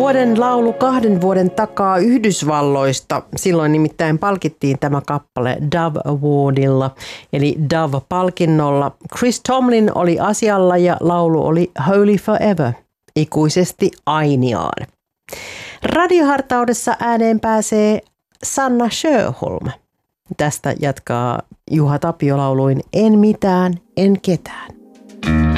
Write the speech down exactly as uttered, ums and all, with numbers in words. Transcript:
vuoden laulu kahden vuoden takaa Yhdysvalloista. Silloin nimittäin palkittiin tämä kappale Dove Awardilla, eli Dove-palkinnolla. Chris Tomlin oli asialla ja laulu oli Holy Forever, ikuisesti ainiaan. Radiohartaudessa ääneen pääsee Sanna Sjöholm. Tästä jatkaa Juha Tapio lauluin En mitään, en ketään.